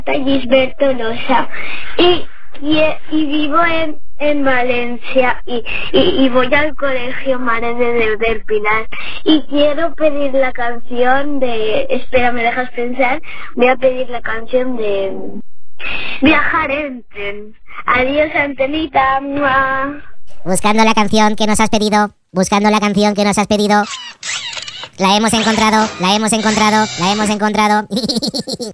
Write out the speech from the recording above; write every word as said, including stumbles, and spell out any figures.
Gisberto Losa y, y, y vivo en, en Valencia y, y, y voy al colegio Mares de del Pilar y quiero pedir la canción de... Espera, ¿me dejas pensar? Voy a pedir la canción de Viajar en tren. Adiós, Antenita. ¡Mua! Buscando la canción que nos has pedido, buscando la canción que nos has pedido. La hemos encontrado, la hemos encontrado, la hemos encontrado.